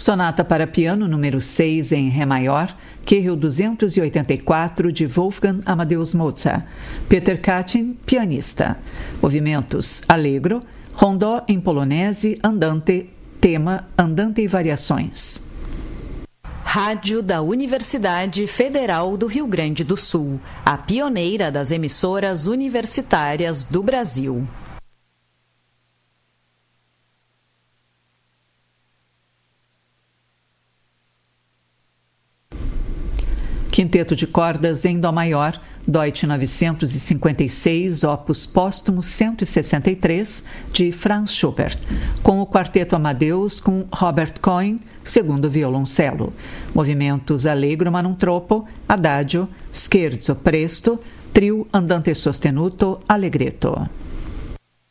Sonata para piano número 6 em Ré maior, Querel 284 de Wolfgang Amadeus Mozart. Peter Katin, pianista. Movimentos: Allegro, Rondó em polonese, Andante, tema, Andante e variações. Rádio da Universidade Federal do Rio Grande do Sul, a pioneira das emissoras universitárias do Brasil. Quinteto de cordas em Dó maior, Deutsch 956, opus póstumo 163, de Franz Schubert, com o quarteto Amadeus com Robert Cohen, segundo violoncelo. Movimentos: Allegro ma non troppo, Adagio, Scherzo presto, trio Andante sostenuto, Allegretto.